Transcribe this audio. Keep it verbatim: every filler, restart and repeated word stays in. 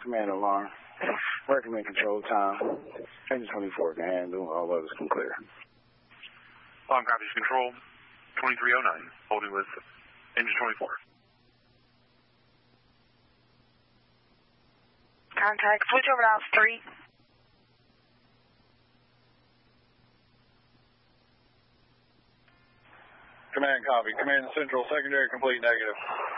command alarm. Recommend control time. Engine twenty-four can handle. All others can clear. Long copies control. twenty-three oh nine. Holding with engine twenty-four. Contact. Switch over to Ops three. Command copy. Command Central, secondary complete negative.